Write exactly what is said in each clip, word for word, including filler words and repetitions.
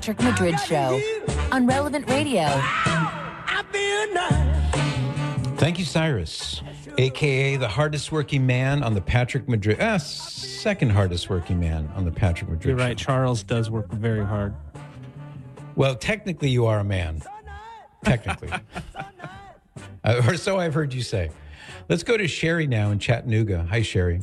Patrick Madrid Show on Relevant Radio. Thank you, Cyrus, a k a the hardest working man on the Patrick Madrid, uh, second hardest working man on the Patrick Madrid You're right. Show. Charles does work very hard. Well, technically you are a man. Technically. uh, or so I've heard you say. Let's go to Sherry now in Chattanooga. Hi, Sherry.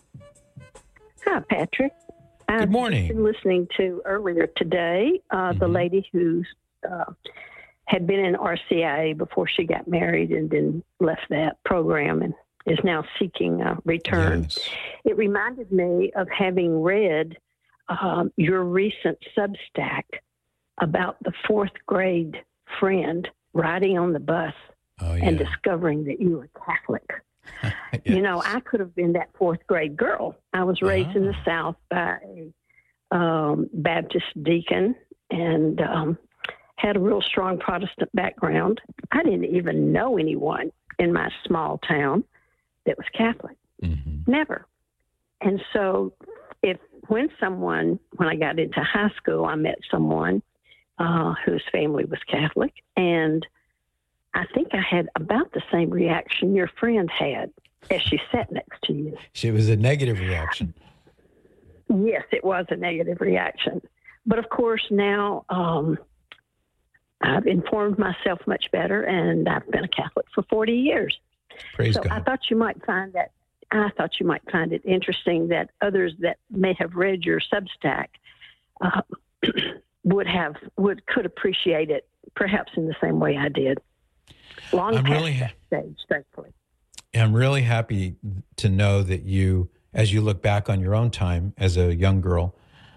Hi, Patrick. Good I've morning. been listening to earlier today uh, mm-hmm. the lady who uh, had been in R C I A before she got married and then left that program and is now seeking a return. Yes. It reminded me of having read um, your recent Substack about the fourth grade friend riding on the bus oh, yeah. and discovering that you were Catholic. Yes. You know, I could have been that fourth grade girl. I was raised uh-huh. in the South by a um, Baptist deacon and um, had a real strong Protestant background. I didn't even know anyone in my small town that was Catholic. Mm-hmm. Never. And so if when someone, when I got into high school, I met someone uh, whose family was Catholic, and I think I had about the same reaction your friend had as she sat next to you. It was a negative reaction. Yes, it was a negative reaction. But of course, now um, I've informed myself much better, and I've been a Catholic for forty years. Praise so God. I thought you might find that, I thought you might find it interesting that others that may have read your Substack uh, would have, would, could appreciate it perhaps in the same way I did. Long I'm past really, that stage, thankfully. I'm really happy to know that you, as you look back on your own time as a young girl,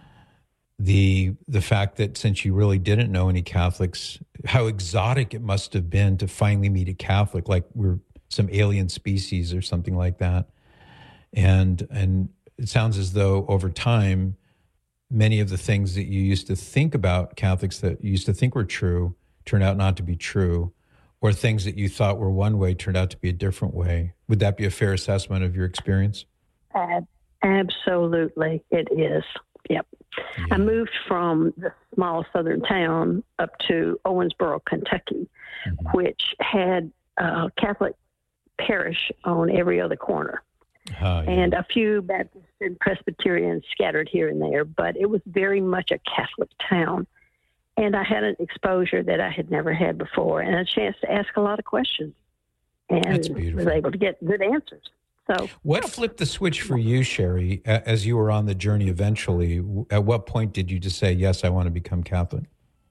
the the fact that since you really didn't know any Catholics, how exotic it must have been to finally meet a Catholic, like we're some alien species or something like that. And and it sounds as though over time, many of the things that you used to think about Catholics that you used to think were true turned out not to be true. Or things that you thought were one way turned out to be a different way. Would that be a fair assessment of your experience? Uh, absolutely, it is. Yep. Yeah. I moved from the small southern town up to Owensboro, Kentucky, mm-hmm. which had a Catholic parish on every other corner. Uh, yeah. And a few Baptists and Presbyterians scattered here and there, but it was very much a Catholic town. And I had an exposure that I had never had before and a chance to ask a lot of questions and was able to get good answers. So, what flipped the switch for you, Sherry, as you were on the journey eventually? At what point did you just say, yes, I want to become Catholic?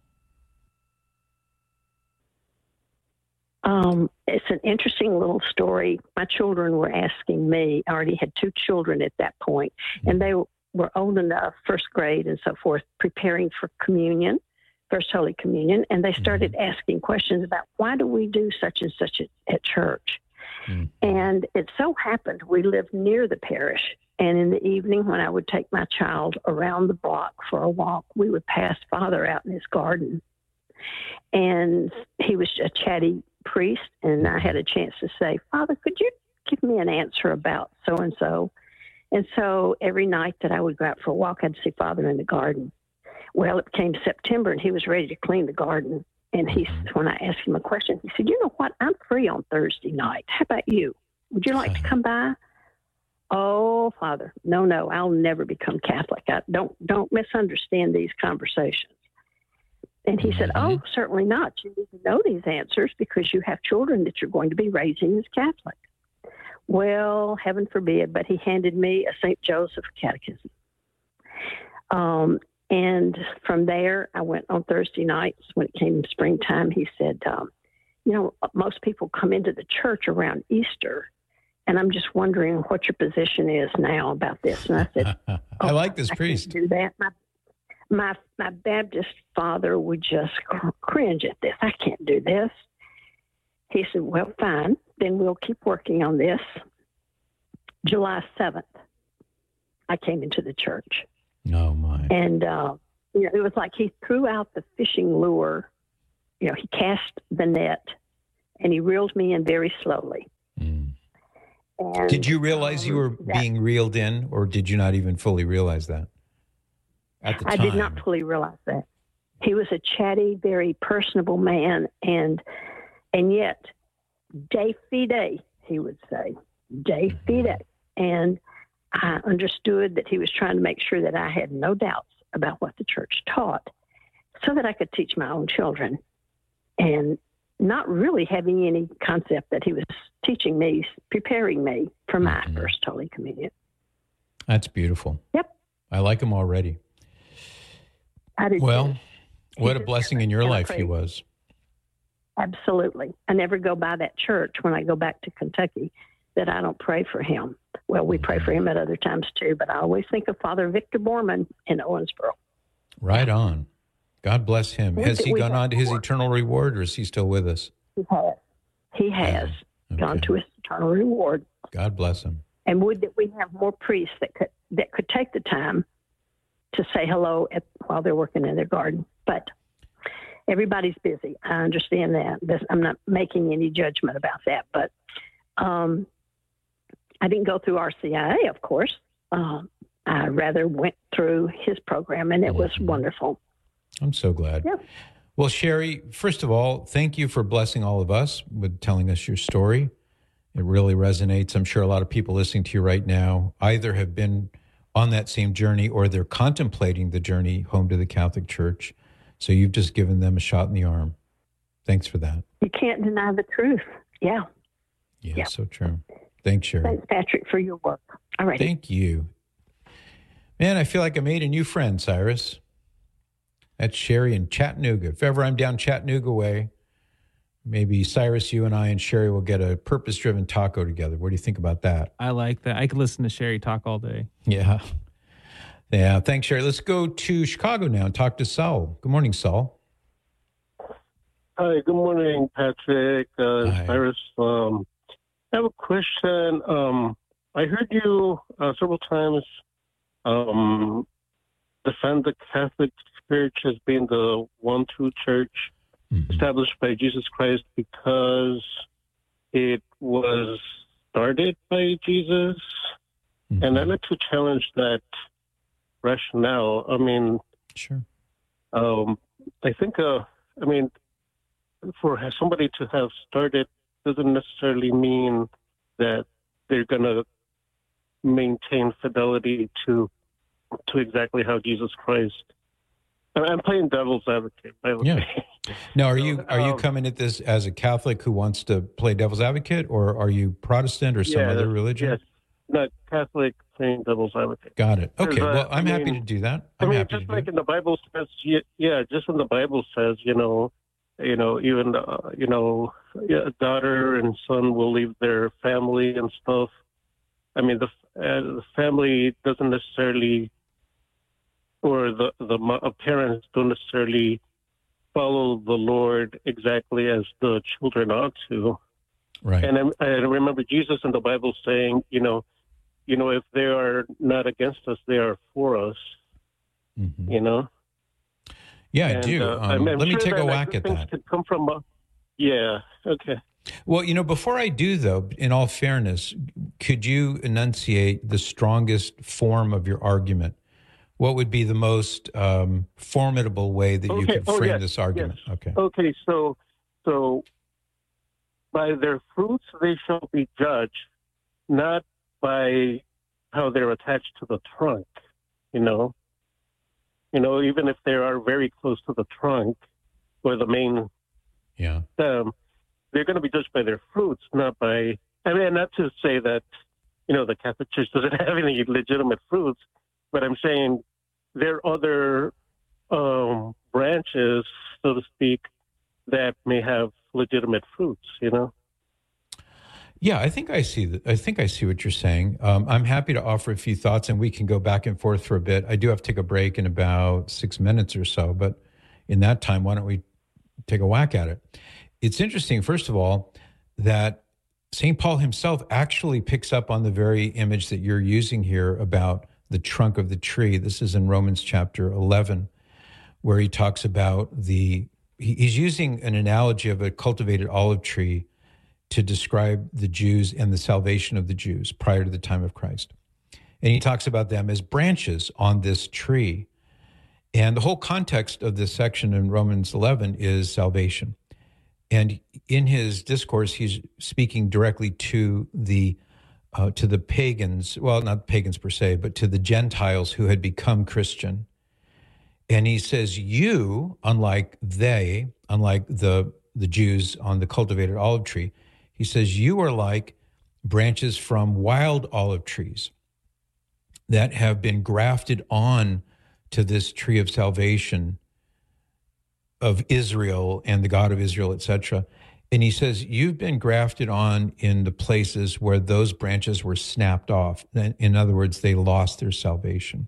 Um, it's an interesting little story. My children were asking me, I already had two children at that point, mm-hmm. and they were old enough, first grade and so forth, preparing for communion. First Holy Communion, and they started mm-hmm. asking questions about why do we do such and such at, at church. Mm-hmm. And it so happened we lived near the parish, and in the evening when I would take my child around the block for a walk, we would pass Father out in his garden. And he was a chatty priest, and I had a chance to say, Father, could you give me an answer about so-and-so? And so every night that I would go out for a walk, I'd see Father in the garden. Well, it came September, and he was ready to clean the garden. And he, when I asked him a question, he said, you know what? I'm free on Thursday night. How about you? Would you like to come by? Oh, Father, no, no, I'll never become Catholic. I don't, don't misunderstand these conversations. And he mm-hmm. said, oh, certainly not. You need to know these answers because you have children that you're going to be raising as Catholic. Well, heaven forbid, but he handed me a Saint Joseph catechism. Um, And from there, I went on Thursday nights when it came springtime. He said, um, you know, most people come into the church around Easter, and I'm just wondering what your position is now about this. And I said, oh, I like this I priest. Can't do that. My, my, my Baptist father would just cringe at this. I can't do this. He said, well, fine. Then we'll keep working on this. July seventh, I came into the church. Oh, my. And, uh, you know, it was like he threw out the fishing lure. You know, he cast the net, and he reeled me in very slowly. Mm. And, did you realize um, you were that, being reeled in, or did you not even fully realize that at the I time? did not fully realize that. He was a chatty, very personable man, and and yet, de fide, he would say, de fide. And I understood that he was trying to make sure that I had no doubts about what the church taught so that I could teach my own children, and not really having any concept that he was teaching me, preparing me for my mm-hmm. first Holy Communion. That's beautiful. Yep. I like him already. I did well, too. what a blessing in your life he was. Absolutely. I never go by that church when I go back to Kentucky that I don't pray for him. Well, we pray for him at other times too, but I always think of Father Victor Borman in Owensboro. Right on. God bless him. Has he gone on to his eternal reward, or is he still with us? He has. He has oh, okay. gone to his eternal reward. God bless him. And would that we have more priests that could that could take the time to say hello at, while they're working in their garden. But everybody's busy. I understand that. This, I'm not making any judgment about that. But um, I didn't go through R C I A, of course. Um, I rather went through his program, and it was mm-hmm. wonderful. I'm so glad. Yeah. Well, Sherry, first of all, thank you for blessing all of us with telling us your story. It really resonates. I'm sure a lot of people listening to you right now either have been on that same journey or they're contemplating the journey home to the Catholic Church. So you've just given them a shot in the arm. Thanks for that. You can't deny the truth. Yeah. Yeah, yeah. So true. Thanks, Sherry. Thanks, Patrick, for your work. All right. Thank you. Man, I feel like I made a new friend, Cyrus. That's Sherry in Chattanooga. If ever I'm down Chattanooga way, maybe Cyrus, you and I and Sherry will get a purpose-driven taco together. What do you think about that? I like that. I could listen to Sherry talk all day. Yeah. Yeah. Thanks, Sherry. Let's go to Chicago now and talk to Saul. Good morning, Saul. Hi. Good morning, Patrick. Uh, Hi. Cyrus. Um, I have a question. Um, I heard you uh, several times um, defend the Catholic Church as being the one true church mm-hmm. established by Jesus Christ because it was started by Jesus. Mm-hmm. And I'd like to challenge that rationale. I mean, sure. Um, I think, uh, I mean, for somebody to have started doesn't necessarily mean that they're going to maintain fidelity to to exactly how Jesus Christ. I'm playing devil's advocate, by the way. Yeah. Now, are you are you um, coming at this as a Catholic who wants to play devil's advocate, or are you Protestant or some yeah, other religion? Yes, not Catholic, playing devil's advocate. Got it. Okay. Uh, Well, I'm I happy mean, to do that. I'm I mean, happy just to like do in the Bible says, yeah, just when the Bible says, you know, you know, even uh, you know, a daughter and son will leave their family and stuff. I mean, the uh, the family doesn't necessarily, or the the uh, parents don't necessarily follow the Lord exactly as the children ought to. Right. And I, I remember Jesus in the Bible saying, you know, you know, if they are not against us, they are for us. Mm-hmm. You know. Yeah, I and, do. Uh, Um, I'm, I'm let me sure take that a whack at things that. Could come from. Uh, yeah. Okay. Well, you know, before I do, though, in all fairness, could you enunciate the strongest form of your argument? What would be the most um, formidable way that okay. you could oh, frame yes. this argument? Yes. Okay. Okay. So, so by their fruits they shall be judged, not by how they're attached to the trunk. You know. You know, even if they are very close to the trunk or the main yeah. stem, they're going to be judged by their fruits, not by. I mean, not to say that, you know, the Catholic Church doesn't have any legitimate fruits, but I'm saying there are other um, branches, so to speak, that may have legitimate fruits. You know. Yeah, I think I see that. I think I see what you're saying. Um, I'm happy to offer a few thoughts, and we can go back and forth for a bit. I do have to take a break in about six minutes or so, but in that time, why don't we take a whack at it? It's interesting, first of all, that Saint Paul himself actually picks up on the very image that you're using here about the trunk of the tree. This is in Romans chapter eleven, where he talks about the. He's using an analogy of a cultivated olive tree to describe the Jews and the salvation of the Jews prior to the time of Christ. And he talks about them as branches on this tree. And the whole context of this section in Romans eleven is salvation. And in his discourse, he's speaking directly to the uh, to the pagans, well, not pagans per se, but to the Gentiles who had become Christian. And he says, you, unlike they, unlike the, the Jews on the cultivated olive tree, he says, you are like branches from wild olive trees that have been grafted on to this tree of salvation of Israel and the God of Israel, et cetera. And he says, you've been grafted on in the places where those branches were snapped off. In other words, they lost their salvation.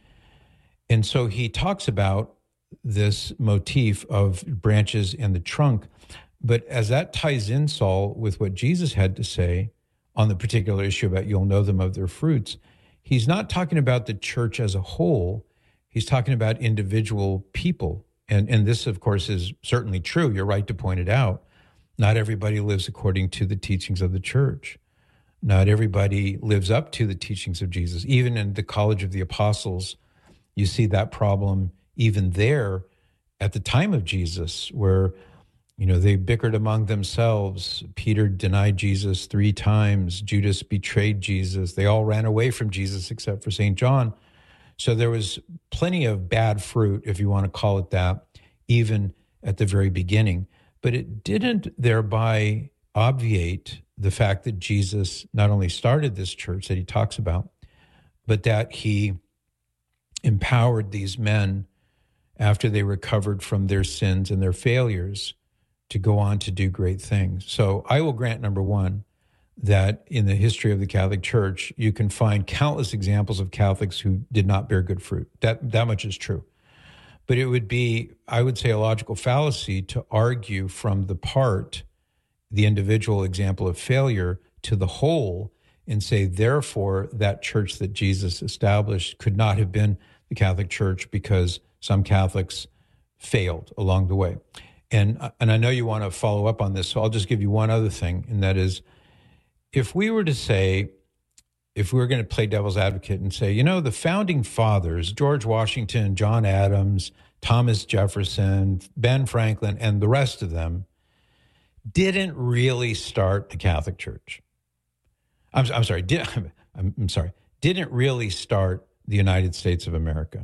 And so he talks about this motif of branches and the trunk. But as that ties in, Saul, with what Jesus had to say on the particular issue about you'll know them of their fruits, he's not talking about the church as a whole. He's talking about individual people. And, and this, of course, is certainly true. You're right to point it out. Not everybody lives according to the teachings of the church. Not everybody lives up to the teachings of Jesus. Even in the College of the Apostles, you see that problem even there at the time of Jesus, where, you know, they bickered among themselves. Peter denied Jesus three times. Judas betrayed Jesus. They all ran away from Jesus except for Saint John. So there was plenty of bad fruit, if you want to call it that, even at the very beginning. But it didn't thereby obviate the fact that Jesus not only started this church that he talks about, but that he empowered these men after they recovered from their sins and their failures to go on to do great things. So I will grant, number one, that in the history of the Catholic Church, you can find countless examples of Catholics who did not bear good fruit. That that much is true. But it would be, I would say, a logical fallacy to argue from the part, the individual example of failure, to the whole, and say, therefore, that church that Jesus established could not have been the Catholic Church because some Catholics failed along the way. And, and I know you want to follow up on this, so I'll just give you one other thing, and that is, if we were to say, if we were going to play devil's advocate and say, you know, the founding fathers, George Washington, John Adams, Thomas Jefferson, Ben Franklin, and the rest of them didn't really start the Catholic Church. I'm, I'm sorry, did, I'm, I'm sorry, didn't really start the United States of America.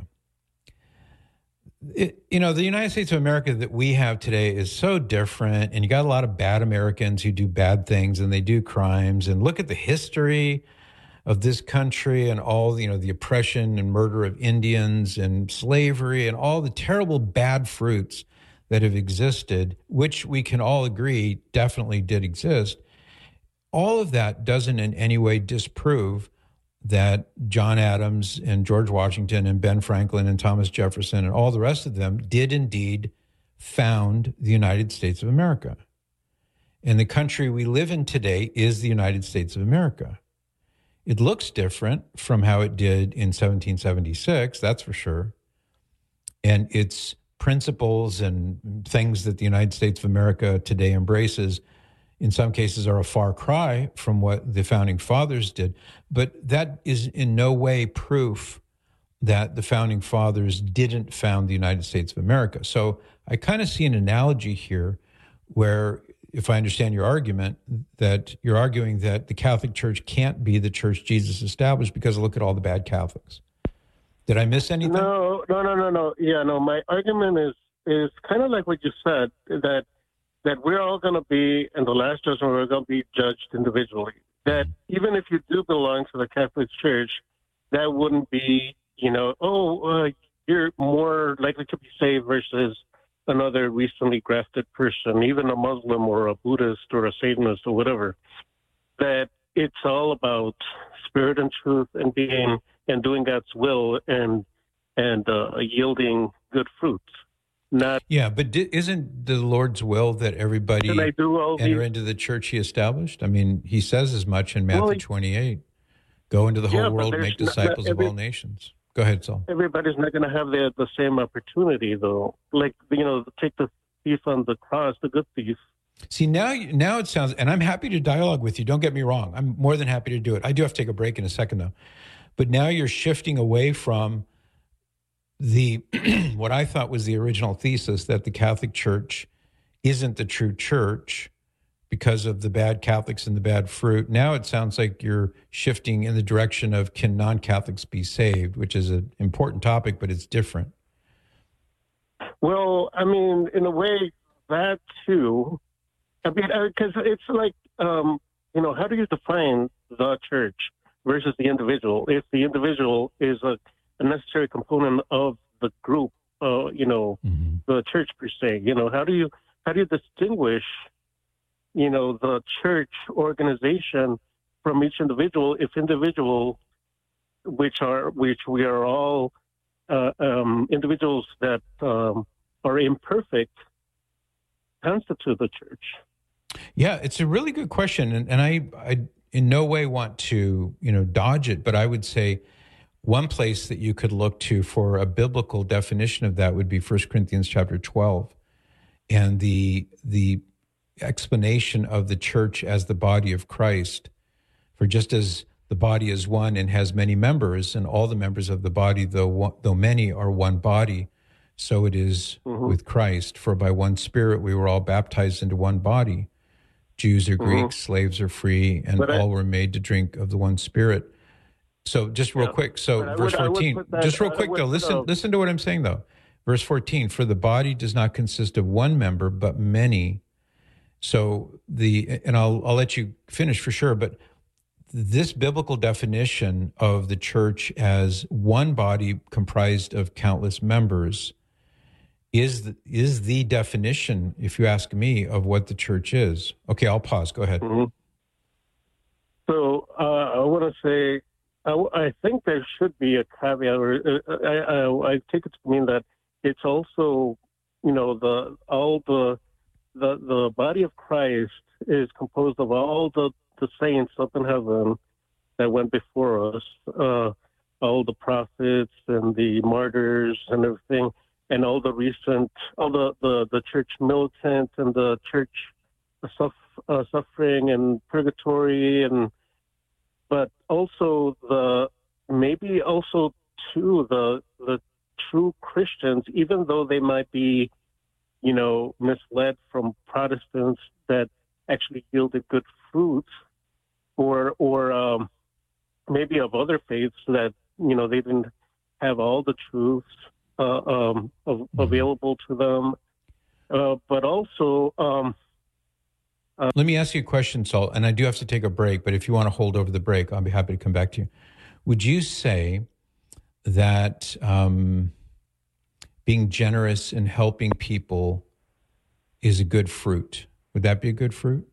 It, you know, the United States of America that we have today is so different, and you got a lot of bad Americans who do bad things and they do crimes. And look at the history of this country and all, you know, the oppression and murder of Indians and slavery and all the terrible bad fruits that have existed, which we can all agree definitely did exist. All of that doesn't in any way disprove that John Adams and George Washington and Ben Franklin and Thomas Jefferson and all the rest of them did indeed found the United States of America. And the country we live in today is the United States of America. It looks different from how it did in seventeen seventy-six, that's for sure. And its principles and things that the United States of America today embraces in some cases are a far cry from what the founding fathers did. But that is in no way proof that the founding fathers didn't found the United States of America. So I kind of see an analogy here where, if I understand your argument, that you're arguing that the Catholic Church can't be the church Jesus established because look at all the bad Catholics. Did I miss anything? No, no, no, no, no. Yeah, no, my argument is is kind of like what you said, that that we're all going to be, in the last judgment, we're going to be judged individually. That even if you do belong to the Catholic Church, that wouldn't be, you know, oh, uh, you're more likely to be saved versus another recently grafted person, even a Muslim or a Buddhist or a Satanist or whatever. That it's all about spirit and truth and being and doing God's will and and uh, yielding good fruits. Not yeah, but di- isn't the Lord's will that everybody I do all enter these, into the church he established? I mean, he says as much in Matthew well, twenty-eight. Go into the whole yeah, world and make disciples every, of all nations. Go ahead, Saul. Everybody's not going to have the, the same opportunity, though. Like, you know, take the thief on the cross, the good thief. See, now now it sounds, and I'm happy to dialogue with you. Don't get me wrong. I'm more than happy to do it. I do have to take a break in a second, though. But now you're shifting away from the what I thought was the original thesis that the Catholic Church isn't the true church because of the bad Catholics and the bad fruit. Now it sounds like you're shifting in the direction of can non-Catholics be saved, which is an important topic, but it's different. Well, I mean, in a way, that too. I mean, because it's like, um, you know, how do you define the church versus the individual? If the individual is a, a necessary component of the group, uh, you know, mm-hmm. the church per se, you know, how do you how do you distinguish, you know, the church organization from each individual if individual, which are which we are all uh, um, individuals that um, are imperfect, constitute the church? Yeah, it's a really good question, and, and I, I in no way want to, you know, dodge it, but I would say one place that you could look to for a biblical definition of that would be First Corinthians chapter twelve, and the the explanation of the church as the body of Christ. For just as the body is one and has many members, and all the members of the body, though though many, are one body, so it is mm-hmm. with Christ. For by one Spirit we were all baptized into one body. Jews or Greeks, mm-hmm. slaves or free, and but all I, were made to drink of the one Spirit. So just real yeah, quick, so verse would, fourteen, that, just real quick though, listen, uh, listen to what I'm saying though. Verse fourteen, for the body does not consist of one member, but many. So the, and I'll, I'll let you finish for sure, but this biblical definition of the church as one body comprised of countless members is the, is the definition, if you ask me, of what the church is. Okay, I'll pause. Go ahead. Mm-hmm. So uh, I want to say, I, I think there should be a caveat. Or, uh, I, I, I take it to mean that it's also, you know, the all the the the body of Christ is composed of all the, the saints up in heaven that went before us, uh, all the prophets and the martyrs and everything, and all the recent, all the, the, the church militant and the church suff, uh, suffering and purgatory, and but also the maybe also too the the true Christians, even though they might be, you know, misled from Protestants that actually yielded good fruits, or or um, maybe of other faiths that, you know, they didn't have all the truths uh, um, of, available to them, uh, but also. Um, uh, Let me ask you a question, Saul, and I do have to take a break, but if you want to hold over the break, I'll be happy to come back to you. Would you say that um, being generous and helping people is a good fruit? Would that be a good fruit?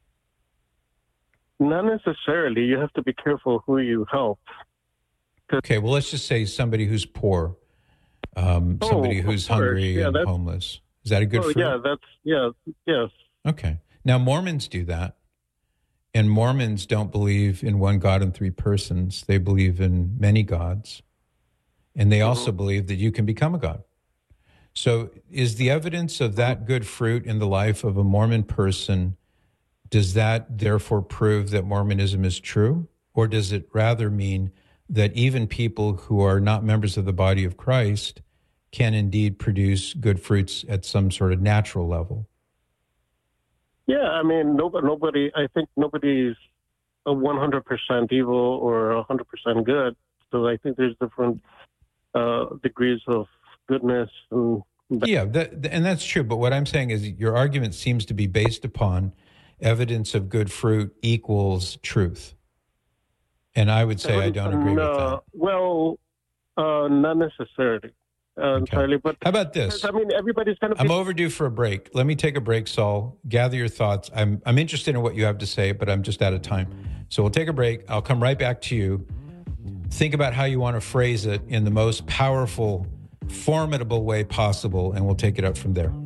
Not necessarily. You have to be careful who you help. Okay, well, let's just say somebody who's poor, um, oh, somebody who's hungry yeah, and homeless. Is that a good oh, fruit? Yeah, that's, yeah, yes. Okay. Now, Mormons do that. And Mormons don't believe in one God and three persons. They believe in many gods. And they also mm-hmm. believe that you can become a god. So is the evidence of that good fruit in the life of a Mormon person, does that therefore prove that Mormonism is true? Or does it rather mean that even people who are not members of the body of Christ can indeed produce good fruits at some sort of natural level? Yeah, I mean, nobody, nobody I think nobody's a one hundred percent evil or one hundred percent good. So I think there's different uh, degrees of goodness. And yeah, that, and that's true. But what I'm saying is your argument seems to be based upon evidence of good fruit equals truth. And I would say I don't agree uh, with that. Well, uh, not necessarily. Uh, okay. Entirely, but how about this? I mean, everybody's kind of. I'm overdue for a break. Let me take a break, Saul. Gather your thoughts. I'm I'm interested in what you have to say, but I'm just out of time. So we'll take a break. I'll come right back to you. Think about how you want to phrase it in the most powerful, formidable way possible, and we'll take it up from there.